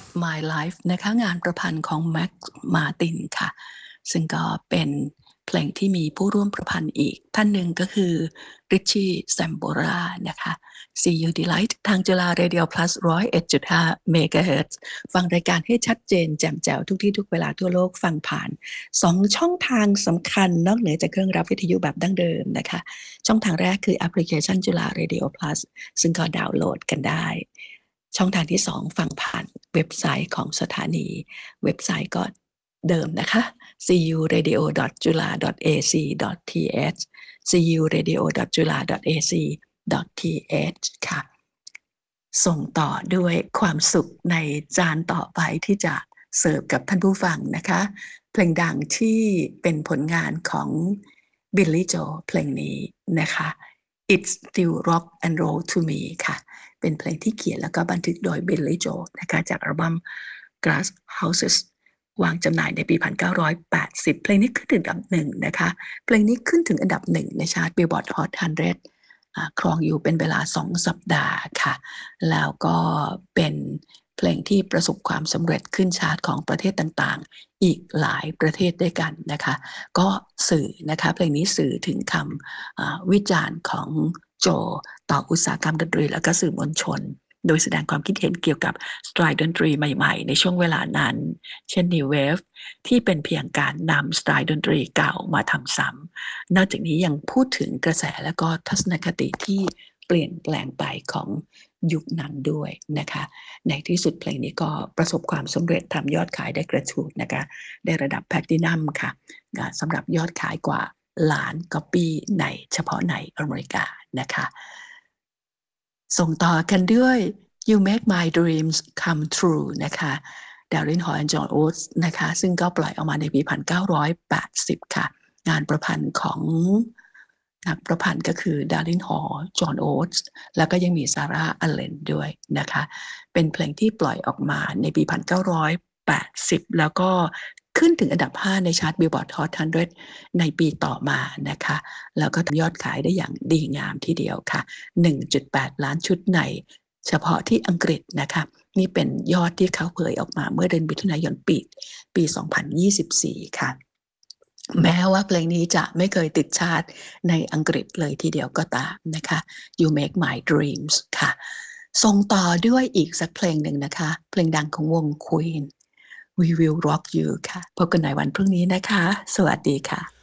My Life นะคะงานประพันธ์ของแม็กซ์มาร์ตินค่ะซึ่งก็เป็นเพลงที่มีผู้ร่วมประพันธ์อีกท่านหนึ่งก็คือริชชี่แซมโบรานะคะ See You Delight ทางจุฬา Radio Plus 101.5 MHz ฟังรายการให้ชัดเจนแจ่มแจ๋วทุกที่ทุกเวลาทั่วโลกฟังผ่าน2ช่องทางสำคัญนอกเหนือจากเครื่องรับวิทยุแบบดั้งเดิมนะคะช่องทางแรกคือแอปพลิเคชันจุฬา Radio Plus ซึ่งก็ดาวน์โหลดกันได้ช่องทางที่2ฟังผ่านเว็บไซต์ของสถานีเว็บไซต์ก็เดิมนะคะ curadio.jula.ac.th curadio.jula.ac.th ค่ะส่งต่อด้วยความสุขในจานต่อไปที่จะเสิร์ฟกับท่านผู้ฟังนะคะเพลงดังที่เป็นผลงานของ Billy Joel เพลงนี้นะคะ It's Still Rock and Roll to Me ค่ะเป็นเพลงที่เขียนแล้วก็บันทึกโดย Billy Joel นะคะจากอัลบั้ม Glass Houses วางจำหน่ายในปี 1980 เพลงนี้ขึ้นถึงอันดับ1นะคะเพลงนี้ขึ้นถึงอันดับ1ในชาร์ต Billboard Hot 100ครองอยู่เป็นเวลา2สัปดาห์ค่ะแล้วก็เป็นเพลงที่ประสบความสำเร็จขึ้นชาร์ตของประเทศต่างๆอีกหลายประเทศด้วยกันนะคะก็สื่อนะคะเพลงนี้สื่อถึงคำวิจารณ์ของโจต่ออุตสาหกรรมดนตรีและก็สื่อมวลชนโดยแสดงความคิดเห็นเกี่ยวกับสไตล์ดนตรีใหม่ๆในช่วงเวลานั้นเช่น New Wave ที่เป็นเพียงการนำสไตล์ดนตรีเก่ามาทำซ้ำนอกจากนี้ยังพูดถึงกระแสและก็ทัศนคติที่เปลี่ยนแปลงไปของยุคนั้นด้วยนะคะในที่สุดเพลงนี้ก็ประสบความสำเร็จทำยอดขายได้กระฉูดนะคะได้ระดับแพลตินัมค่ะสำหรับยอดขายกว่าล้านก๊อปปี้ในเฉพาะในอเมริกานะคะส่งต่อกันด้วย You Make My Dreams Come True นะคะดาริน ฮอลและจอห์น โอ๊ตส์นะคะซึ่งก็ปล่อยออกมาในปี 1980 ค่ะงานประพันธ์ของนักประพันธ์ก็คือดาริน ฮอลจอห์น โอ๊ตส์แล้วก็ยังมีซาร่า อัลเลนด้วยนะคะเป็นเพลงที่ปล่อยออกมาในปี 1980 แล้วก็ขึ้นถึงอันดับ 5 ในชาร์ต Billboard Hot 100 ในปีต่อมานะคะแล้วก็ทำยอดขายได้อย่างดีงามทีเดียวค่ะ 1.8 ล้านชุดในเฉพาะที่อังกฤษนะคะนี่เป็นยอดที่เขาเผยออกมาเมื่อเดือนมิถุนายนปี 2024 ค่ะแม้ว่าเพลงนี้จะไม่เคยติดชาร์ตในอังกฤษเลยทีเดียวก็ตามนะคะ You Make My Dreams ค่ะส่งต่อด้วยอีกสักเพลงหนึ่งนะคะเพลงดังของวง Queen We Will Rock You ค่ะพบกันในวันพรุ่งนี้นะคะสวัสดีค่ะ